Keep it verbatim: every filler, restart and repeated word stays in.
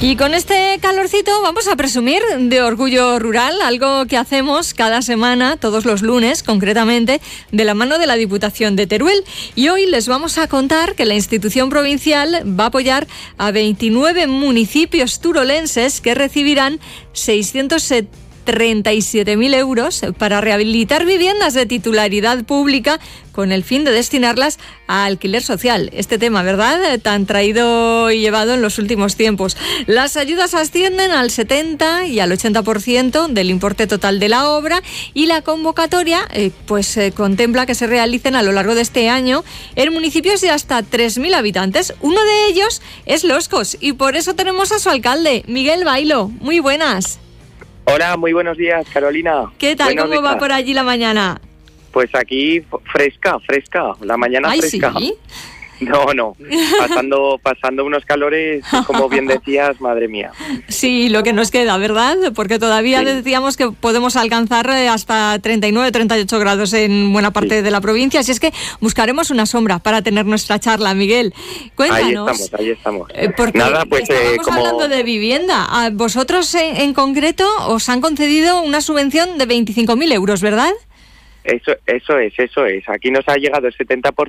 Y con este calorcito vamos a presumir de orgullo rural, algo que hacemos cada semana, todos los lunes concretamente, de la mano de la Diputación de Teruel. Y hoy les vamos a contar que la institución provincial va a apoyar a veintinueve municipios turolenses que recibirán seiscientos treinta y siete mil euros para rehabilitar viviendas de titularidad pública con el fin de destinarlas a alquiler social. Este tema, ¿verdad?, tan traído y llevado en los últimos tiempos. Las ayudas ascienden al setenta y al ochenta por ciento del importe total de la obra y la convocatoria eh, pues eh, contempla que se realicen a lo largo de este año en municipios de hasta tres mil habitantes. Uno de ellos es Loscos y por eso tenemos a su alcalde, Miguel Bailo. Muy buenas. Hola, muy buenos días, Carolina. ¿Qué tal? Buenos ¿Cómo días. va por allí la mañana? Pues aquí fresca, fresca, la mañana Ay, fresca. ¿sí? No, no, pasando pasando unos calores, como bien decías, madre mía. Sí, lo que nos queda, ¿verdad? Porque todavía sí. Decíamos que podemos alcanzar hasta treinta y nueve, treinta y ocho grados en buena parte sí. de la provincia, así es que buscaremos una sombra para tener nuestra charla, Miguel. Cuéntanos. Ahí estamos, ahí estamos. Eh, porque Nada, pues estábamos eh, como... hablando de vivienda. A vosotros en, en concreto os han concedido una subvención de veinticinco mil euros, ¿verdad? Eso, eso es, eso es. Aquí nos ha llegado el setenta por